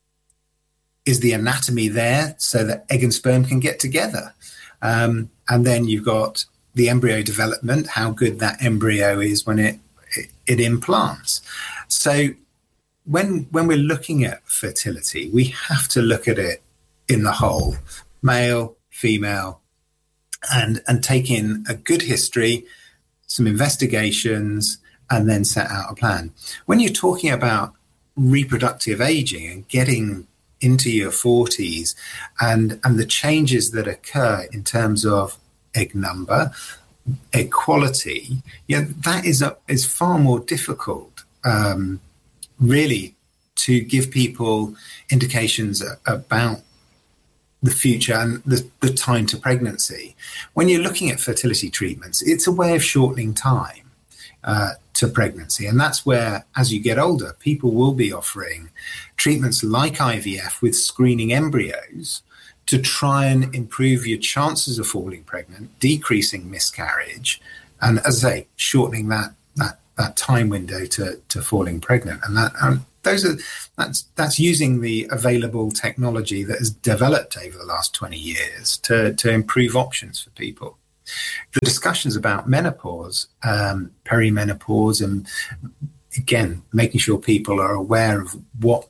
Is the anatomy there so that egg and sperm can get together? Um, and then you've got the embryo development, how good that embryo is when it it, it implants. So when when we're looking at fertility, we have to look at it in the whole, male, female, and and take in a good history, some investigations, and then set out a plan. When you're talking about reproductive aging and getting into your forties and, and the changes that occur in terms of egg number, egg quality, yeah, that is, a, is far more difficult, um, really, to give people indications about the future and the, the time to pregnancy. When you're looking at fertility treatments, it's a way of shortening time uh, to pregnancy. And that's where, as you get older, people will be offering treatments like I V F with screening embryos to try and improve your chances of falling pregnant, decreasing miscarriage, and, as I say, shortening that that, that time window to, to falling pregnant. And that um, those are that's that's using the available technology that has developed over the last twenty years to, to improve options for people. The discussions about menopause, um, perimenopause, and again, making sure people are aware of what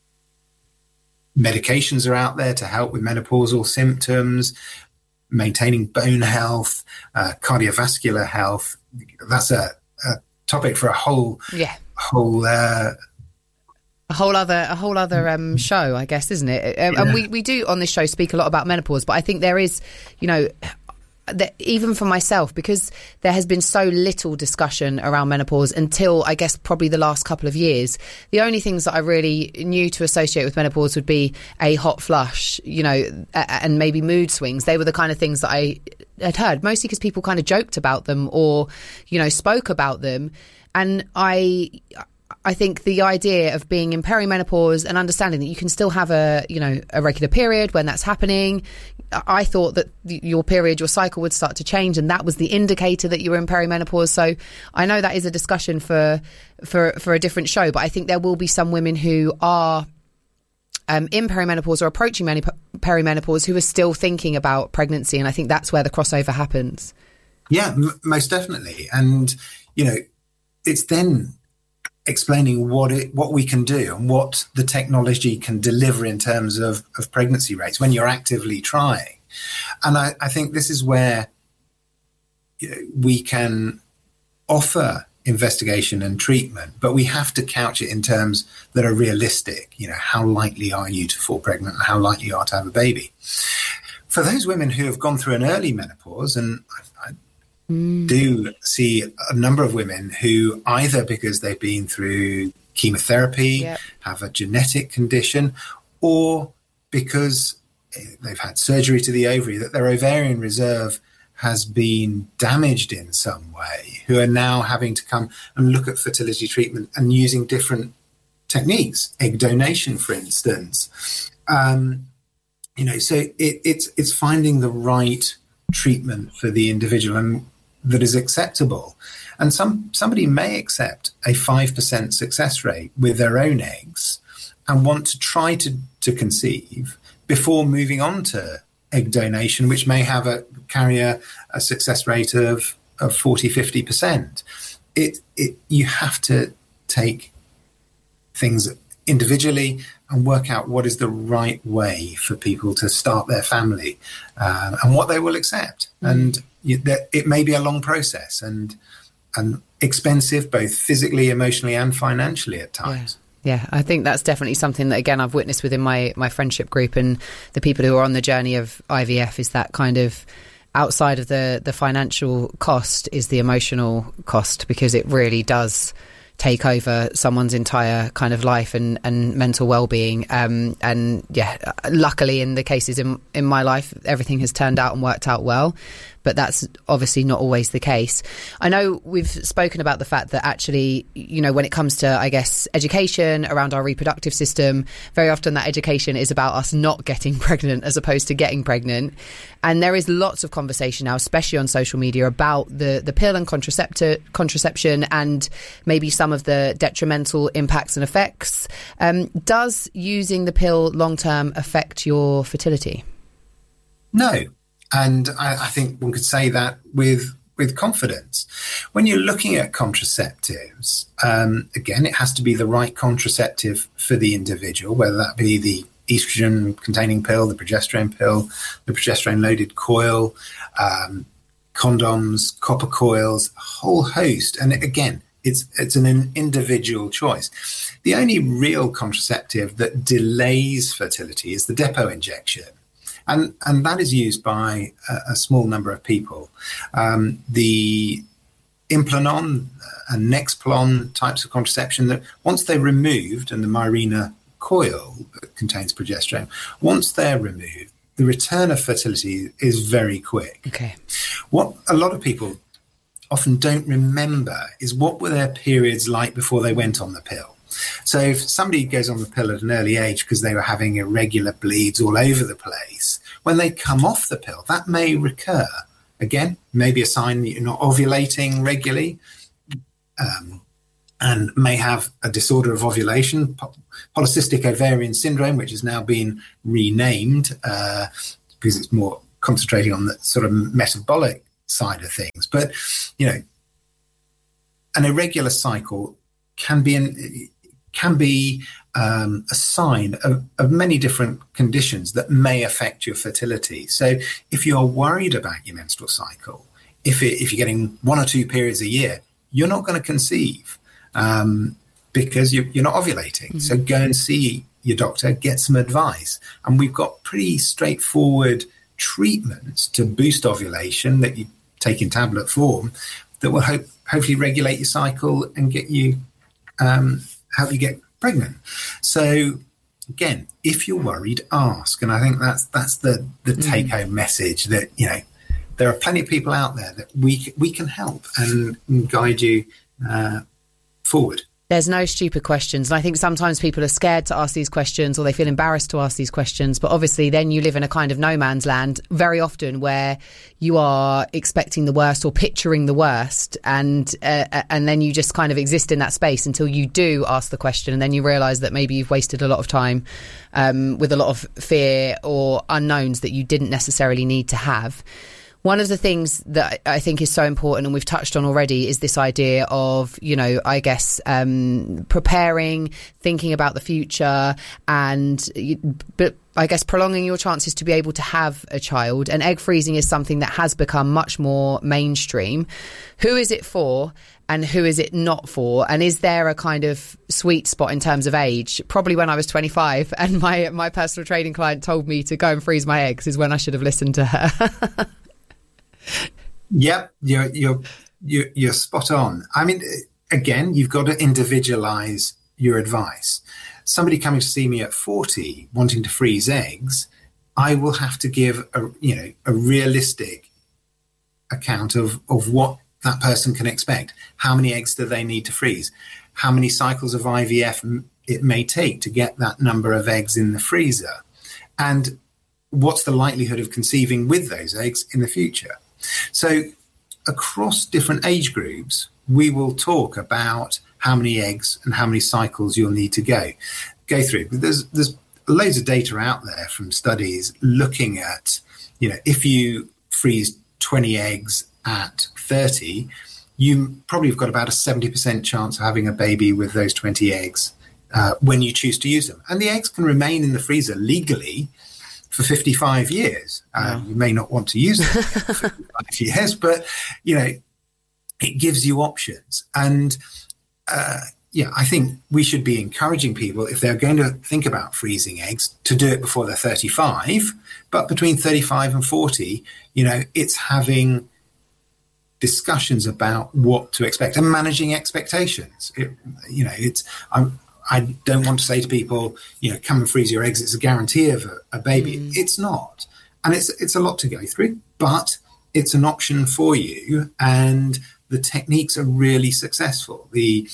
medications are out there to help with menopausal symptoms, maintaining bone health, uh, cardiovascular health. That's a, a topic for a whole
yeah.
whole uh,
a whole other a whole other um, show, I guess, isn't it? Um,
yeah.
And we, we do on this show speak a lot about menopause, but I think there is, you know, that even for myself, because there has been so little discussion around menopause until I guess probably the last couple of years. The only things that I really knew to associate with menopause would be a hot flush, you know, and maybe mood swings. They were the kind of things that I had heard, mostly because people kind of joked about them or, you know, spoke about them. And I... I think the idea of being in perimenopause and understanding that you can still have a, you know, a regular period when that's happening. I thought that your period, your cycle would start to change, and that was the indicator that you were in perimenopause. So I know that is a discussion for for for a different show, but I think there will be some women who are um, in perimenopause or approaching many perimenopause who are still thinking about pregnancy, and I think that's where the crossover happens.
Yeah, m- most definitely, and you know, it's then explaining what it, what we can do and what the technology can deliver in terms of, of pregnancy rates when you're actively trying. And I, I think this is where, you know, we can offer investigation and treatment, but we have to couch it in terms that are realistic. You know, how likely are you to fall pregnant and how likely you are to have a baby? For those women who have gone through an early menopause, and I, I do see a number of women who, either because they've been through chemotherapy, yep. have a genetic condition, or because they've had surgery to the ovary, that their ovarian reserve has been damaged in some way, who are now having to come and look at fertility treatment and using different techniques, egg donation, for instance. Um, you know, so it, it's it's finding the right treatment for the individual and that is acceptable. And some somebody may accept a five percent success rate with their own eggs and want to try to, to conceive before moving on to egg donation, which may have a carry a, a success rate of, of forty, fifty percent. It, it, you have to take things individually and work out what is the right way for people to start their family uh, and what they will accept. Mm. And you, that it may be a long process and and expensive, both physically, emotionally, and financially at times.
Yeah. Yeah, I think that's definitely something that, again, I've witnessed within my, my friendship group and the people who are on the journey of I V F, is that kind of outside of the, the financial cost is the emotional cost, because it really does take over someone's entire kind of life and, and mental well-being. Um, and yeah, luckily in the cases in, in my life, everything has turned out and worked out well. But that's obviously not always the case. I know we've spoken about the fact that actually, you know, when it comes to, I guess, education around our reproductive system, very often that education is about us not getting pregnant as opposed to getting pregnant. And there is lots of conversation now, especially on social media, about the, the pill and contracepti- contraception and maybe some of the detrimental impacts and effects. Um, does using the pill long-term affect your fertility?
No. And I, I think one could say that with with confidence. When you're looking at contraceptives, um, again, it has to be the right contraceptive for the individual, whether that be the estrogen-containing pill, the progesterone pill, the progesterone-loaded coil, um, condoms, copper coils, a whole host. And again, it's it's an individual choice. The only real contraceptive that delays fertility is the depot injection. And and that is used by a, a small number of people. Um, the Implanon and Nexplanon types of contraception, that once they're removed, and the Mirena coil that contains progesterone, once they're removed, the the return of fertility is very quick.
Okay.
What a lot of people often don't remember is what were their periods like before they went on the pill. So if somebody goes on the pill at an early age because they were having irregular bleeds all over the place, when they come off the pill, that may recur. Again, maybe a sign that you're not ovulating regularly, um, and may have a disorder of ovulation, polycystic ovarian syndrome, which has now been renamed uh, because it's more concentrating on the sort of metabolic side of things. But, you know, an irregular cycle can be an, can be um, a sign of, of many different conditions that may affect your fertility. So if you're worried about your menstrual cycle, if it, if you're getting one or two periods a year, you're not going to conceive um, because you, you're not ovulating. Mm-hmm. So go and see your doctor, get some advice. And we've got pretty straightforward treatments to boost ovulation that you take in tablet form that will hope, hopefully regulate your cycle and get you um, help you get pregnant. So again, if you're worried, ask. And I think that's that's the the mm. take home message, that, you know, there are plenty of people out there that we we can help and, and guide you uh, forward.
There's no stupid questions. And I think sometimes people are scared to ask these questions, or they feel embarrassed to ask these questions. But obviously then you live in a kind of no man's land very often, where you are expecting the worst or picturing the worst. And uh, and then you just kind of exist in that space until you do ask the question. And then you realise that maybe you've wasted a lot of time um, with a lot of fear or unknowns that you didn't necessarily need to have. One of the things that I think is so important, and we've touched on already, is this idea of, you know, I guess, um, preparing, thinking about the future, and, but I guess prolonging your chances to be able to have a child. And egg freezing is something that has become much more mainstream. Who is it for, and who is it not for? And is there a kind of sweet spot in terms of age? Probably when I was twenty-five and my, my personal training client told me to go and freeze my eggs is when I should have listened to her.
Yep, you're, you're you're you're spot on. I mean, again, you've got to individualize your advice. Somebody coming to see me at forty wanting to freeze eggs, I will have to give a you know a realistic account of of what that person can expect. How many eggs do they need to freeze? How many cycles of I V F it may take to get that number of eggs in the freezer, and what's the likelihood of conceiving with those eggs in the future? So across different age groups, we will talk about how many eggs and how many cycles you'll need to go go through. But there's there's loads of data out there from studies looking at, you know, if you freeze twenty eggs at thirty, you probably have got about a seventy percent chance of having a baby with those twenty eggs uh, when you choose to use them. And the eggs can remain in the freezer legally for fifty-five years. Um, wow. You may not want to use them for fifty-five years, but, you know, it gives you options. And, uh, yeah, I think we should be encouraging people, if they're going to think about freezing eggs, to do it before they're thirty-five. But between thirty-five and forty, you know, it's having discussions about what to expect and managing expectations. It, you know, it's... I'm, I don't want to say to people, you know, come and freeze your eggs, it's a guarantee of a, a baby. Mm. It's not. And it's it's a lot to go through, but it's an option for you. And the techniques are really successful. The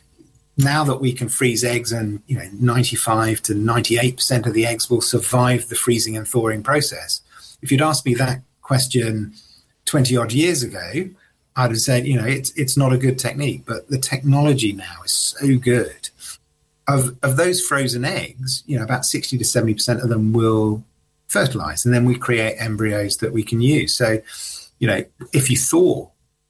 now that we can freeze eggs, and, you know, ninety-five to ninety-eight percent of the eggs will survive the freezing and thawing process. If you'd asked me that question twenty odd years ago, I'd have said, you know, it's it's not a good technique, but the technology now is so good. Of of those frozen eggs, you know, about sixty to seventy percent of them will fertilize, and then we create embryos that we can use. So, you know, if you thaw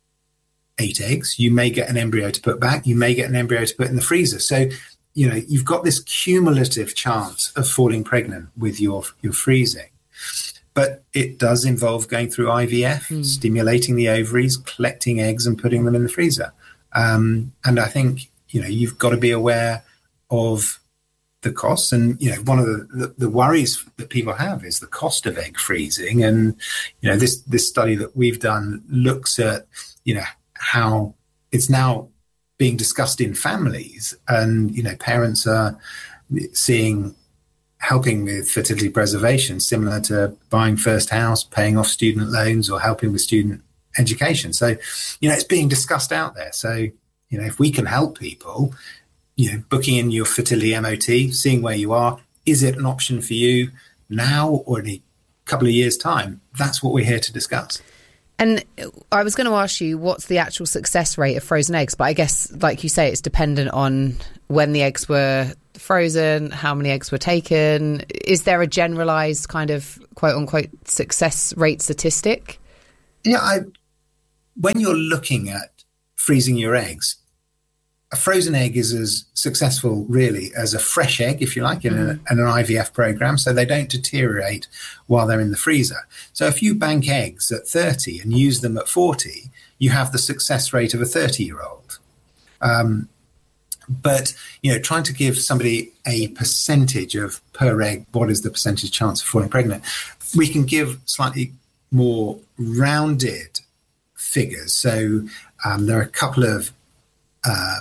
eight eggs, you may get an embryo to put back, you may get an embryo to put in the freezer. So, you know, you've got this cumulative chance of falling pregnant with your, your freezing. But it does involve going through I V F, mm. stimulating the ovaries, collecting eggs and putting them in the freezer. Um, and I think, you know, you've got to be aware of the costs. And, you know, one of the, the, the worries that people have is the cost of egg freezing. And, you know, this, this study that we've done looks at, you know, how it's now being discussed in families, and, you know, parents are seeing helping with fertility preservation, similar to buying first house, paying off student loans, or helping with student education. So, you know, it's being discussed out there. So, you know, if we can help people, you know, booking in your fertility M O T, seeing where you are, is it an option for you now or in a couple of years' time? That's what we're here to discuss.
And I was going to ask you, what's the actual success rate of frozen eggs? But I guess, like you say, it's dependent on when the eggs were frozen, how many eggs were taken. Is there a generalised kind of quote-unquote success rate statistic?
Yeah, I, when you're looking at freezing your eggs, a frozen egg is as successful, really, as a fresh egg, if you like, in, a, in an I V F program, so they don't deteriorate while they're in the freezer. So if you bank eggs at thirty and use them at forty, you have the success rate of a thirty-year-old. Um, but, you know, trying to give somebody a percentage of per egg, what is the percentage chance of falling pregnant, we can give slightly more rounded figures. So um, there are a couple of uh,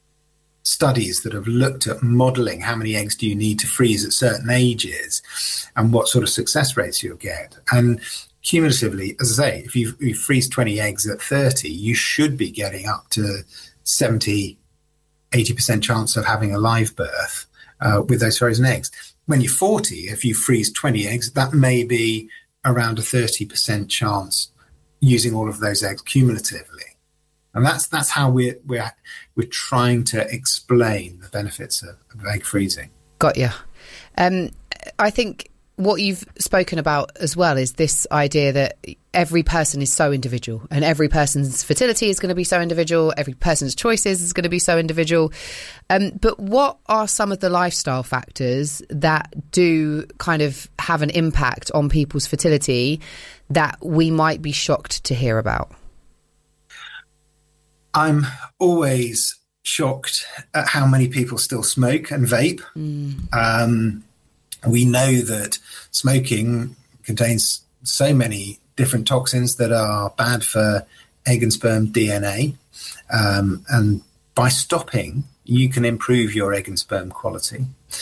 studies that have looked at modelling how many eggs do you need to freeze at certain ages and what sort of success rates you'll get. And cumulatively, as I say, if you, you freeze twenty eggs at thirty, you should be getting up to seventy, eighty percent chance of having a live birth uh, with those frozen eggs. When you're forty, if you freeze twenty eggs, that may be around a thirty percent chance using all of those eggs cumulatively. And that's that's how we're we're we're trying to explain the benefits of, of egg freezing.
Got you. Um, I think what you've spoken about as well is this idea that every person is so individual, and every person's fertility is going to be so individual. Every person's choices is going to be so individual. Um, but what are some of the lifestyle factors that do kind of have an impact on people's fertility that we might be shocked to hear about?
I'm always shocked at how many people still smoke and vape.
Mm.
Um, we know that smoking contains so many different toxins that are bad for egg and sperm D N A. Um, and by stopping, you can improve your egg and sperm quality.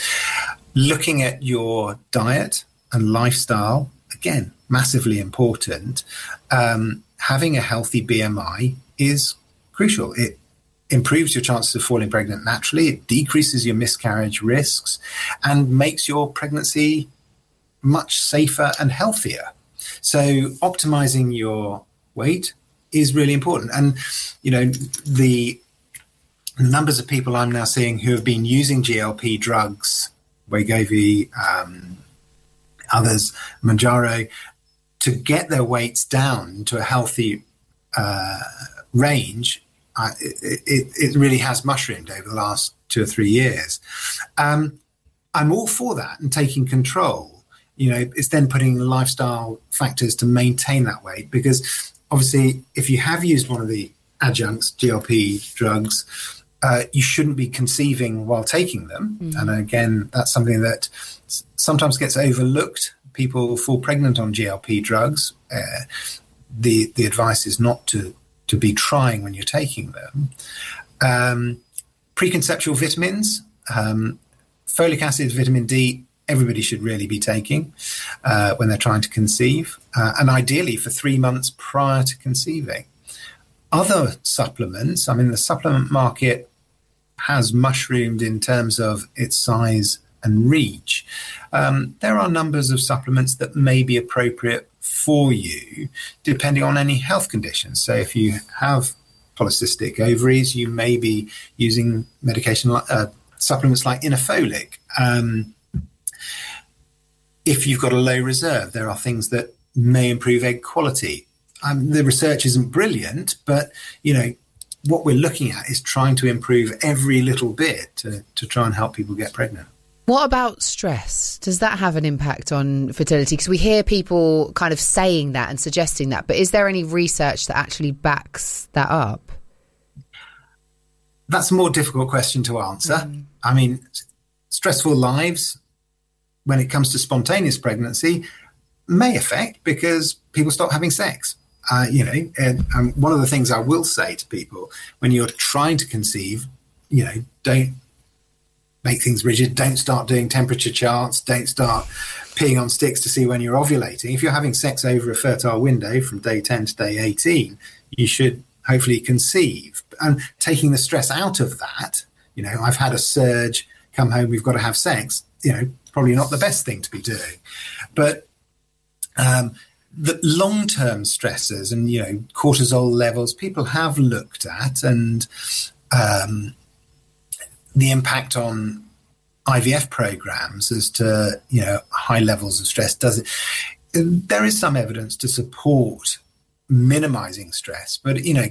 Looking at your diet and lifestyle, again, massively important. Um, having a healthy B M I is crucial. It improves your chances of falling pregnant naturally. It decreases your miscarriage risks and makes your pregnancy much safer and healthier. So optimizing your weight is really important. And, you know, the numbers of people I'm now seeing who have been using G L P drugs, Wegovy, um, others, Mounjaro, to get their weights down to a healthy uh, range, uh, it, it, it really has mushroomed over the last two or three years. Um, I'm all for that and taking control. You know, it's then putting lifestyle factors to maintain that weight, because obviously if you have used one of the adjuncts, G L P drugs, uh, you shouldn't be conceiving while taking them. Mm. And again, that's something that s- sometimes gets overlooked. People fall pregnant on G L P drugs. Uh, the the advice is not to to be trying when you're taking them. Um, preconceptual vitamins, um, folic acid, vitamin D, everybody should really be taking uh, when they're trying to conceive, uh, and ideally for three months prior to conceiving. Other supplements, I mean, the supplement market has mushroomed in terms of its size and reach. Um, there are numbers of supplements that may be appropriate for you depending on any health conditions. So if you have polycystic ovaries, you may be using medication like, uh, supplements like Inofolic. Um, if you've got a low reserve, there are things that may improve egg quality. Um, the research isn't brilliant, but, you know, what we're looking at is trying to improve every little bit to, to try and help people get pregnant.
What about stress? Does that have an impact on fertility? Because we hear people kind of saying that and suggesting that, but is there any research that actually backs that up?
That's a more difficult question to answer. Mm. I mean, stressful lives, when it comes to spontaneous pregnancy, may affect because people stop having sex. Uh, you know, and um, one of the things I will say to people when you're trying to conceive, you know, don't make things rigid. Don't start doing temperature charts. Don't start peeing on sticks to see when you're ovulating. If you're having sex over a fertile window from day ten to day eighteen, you should hopefully conceive. And taking the stress out of that, you know, I've had a surge, come home, we've got to have sex, you know, probably not the best thing to be doing. But um, the long-term stressors and, you know, cortisol levels, people have looked at, and um, the impact on I V F programs as to, you know, high levels of stress. Does it? There is some evidence to support minimizing stress, but, you know,